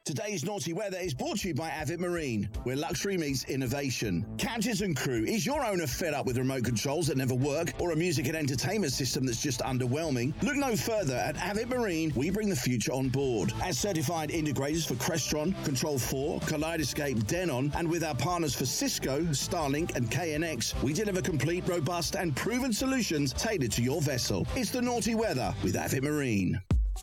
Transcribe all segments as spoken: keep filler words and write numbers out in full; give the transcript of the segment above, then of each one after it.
Today's Naughty Weather is brought to you by Avid Marine, where luxury meets innovation. Captains and crew, is your owner fed up with remote controls that never work or a music and entertainment system that's just underwhelming? Look no further. At Avid Marine, we bring the future on board. As certified integrators for Crestron, Control four, Kaleidoscape, Denon, and with our partners for Cisco, Starlink, and K N X, we deliver complete, robust, and proven solutions tailored to your vessel. It's the Naughty Weather with Avid Marine.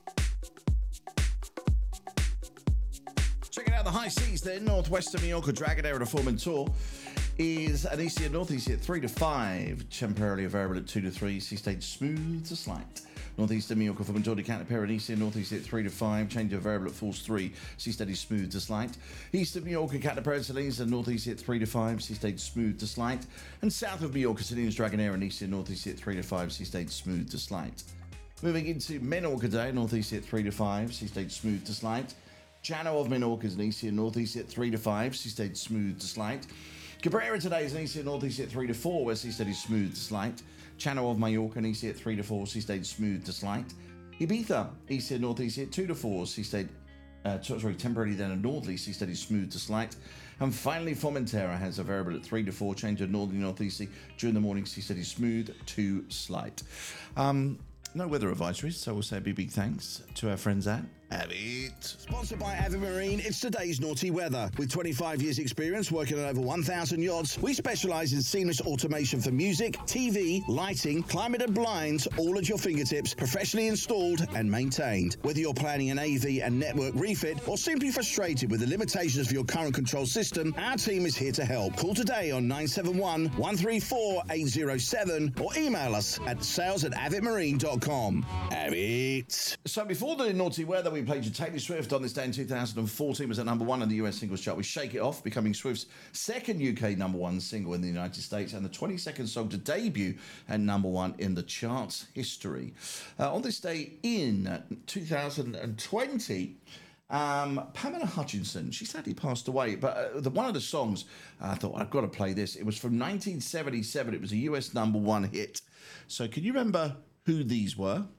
Checking out the high seas there, northwestern Mallorca, Dragonera to Formentor is an easy and northeast at three to five, temporarily variable at two to three, sea state smooth to slight. Northeastern Mallorca, Formentor, Decanter, and eastern northeast at three to five, change of variable at force three, sea steady smooth to slight. Eastern Mallorca, Decanter, and Salinas, and northeast at three to five, sea state smooth to slight. And south of Mallorca, Salinas, Dragonera, and eastern northeast at three to five, sea state smooth to slight. Moving into Menorca Day, northeast at three to five, sea state smooth to slight. Channel of Menorca is an easy and northeast at three to five, sea stayed smooth to slight. Cabrera today is an easy and northeast at three to four, where sea steady smooth to slight. Channel of Mallorca, an easy at three to four, sea stayed smooth to slight. Ibiza, easy and northeast at two to four, sea stayed, uh, sorry, temporarily then a northerly, sea steady smooth to slight. And finally, Formentera has a variable at three to four, change of northerly northeasterly during the morning, sea steady smooth to slight. Um, no weather advisories, so we'll say a big, big thanks to our friends at Avid. Sponsored by Avid Marine, it's today's Naughty Weather. With twenty-five years experience working on over one thousand yachts, we specialise in seamless automation for music, T V, lighting, climate and blinds, all at your fingertips, professionally installed and maintained. Whether you're planning an A V and network refit or simply frustrated with the limitations of your current control system, our team is here to help. Call today on nine seven one, one three four, eight zero seven or email us at sales at avid marine dot com. Avid. So before the Naughty Weather, we We played you Taylor Swift on this day in two thousand fourteen, was at number one on the U S singles chart with Shake It Off, becoming Swift's second U K number one single in the United States and the twenty-second song to debut at number one in the chart's history. Uh, on this day in two thousand twenty, Um, Pamela Hutchinson, she sadly passed away, but uh, the, one of the songs, uh, I thought, I've got to play this. It was from nineteen seventy-seven. It was a U S number one hit. So can you remember who these were?